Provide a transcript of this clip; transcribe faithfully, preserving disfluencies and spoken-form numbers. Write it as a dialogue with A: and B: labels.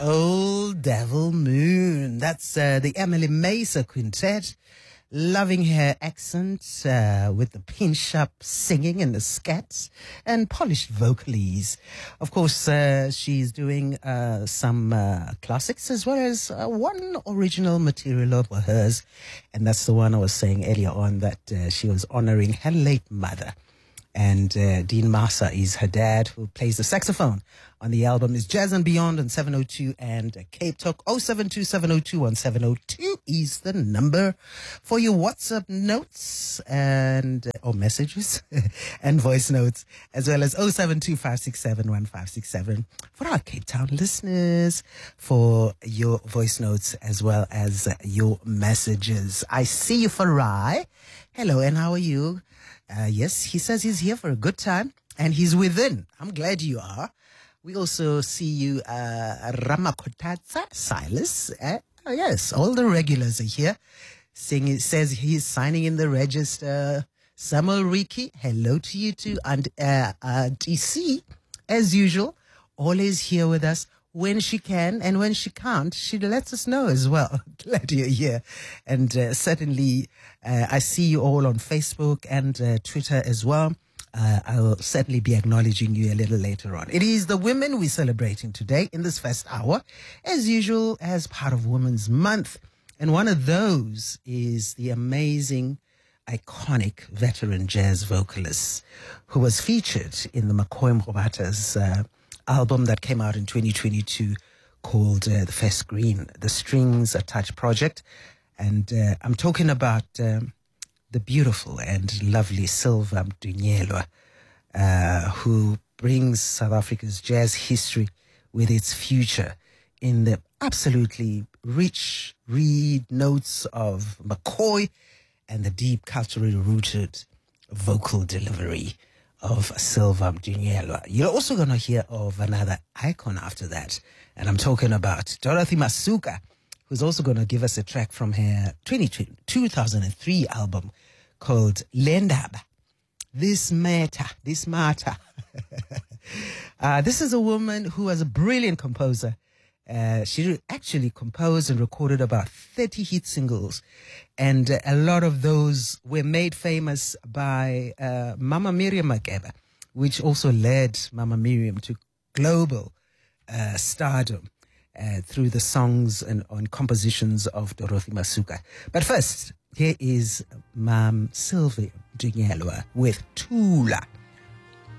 A: Old Devil Moon. That's uh, the Emily Mesa Quintet. Loving her accent uh, with the pinch-up singing and the scats and polished vocalies. Of course, uh, she's doing uh, some uh, classics as well as uh, one original material of hers. And that's the one I was saying earlier on that uh, she was honoring her late mother. And uh, Dean Massa is her dad, who plays the saxophone on the album. Is Jazz and Beyond on seven oh two, and uh, Cape Talk oh seven two, seven oh two, one seven oh two is the number for your WhatsApp notes and uh, or messages and voice notes, as well as oh seven two, five six seven, one five six seven for our Cape Town listeners, for your voice notes as well as uh, your messages. I see you, Farai. Hello, and how are you? Uh, yes, he says he's here for a good time, and he's within. I'm glad you are. We also see you, uh, Ramakotatsa, Silas. Uh, oh, yes, all the regulars are here. Sing, says he's signing in the register. Samuel Riki, hello to you too. And uh, uh, T C, as usual, always here with us. When she can and when she can't, she lets us know as well. Glad you're here. And uh, certainly, uh, I see you all on Facebook and uh, Twitter as well. Uh, I'll certainly be acknowledging you a little later on. It is the women we're celebrating today in this first hour, as usual, as part of Women's Month. And one of those is the amazing, iconic veteran jazz vocalist who was featured in the McCoy Mrobata's uh, album that came out in twenty twenty-two called uh, The First Green, the Strings Attached Project. And uh, I'm talking about um, the beautiful and lovely Silva Mdunyelwa, uh, who brings South Africa's jazz history with its future in the absolutely rich reed notes of McCoy and the deep culturally rooted vocal delivery of Silva Mdunyelwa. You're also going to hear of another icon after that. And I'm talking about Dorothy Masuka, who's also going to give us a track from her two thousand three album called Lendaba. This matter, this matter. uh, this is a woman who was a brilliant composer. Uh, she actually composed and recorded about thirty hit singles, and uh, a lot of those were made famous by uh, Mama Miriam Makeba, which also led Mama Miriam to global uh, stardom uh, through the songs and on compositions of Dorothy Masuka. But first, here is Mam Sylvia Mdunyelwa with Tula.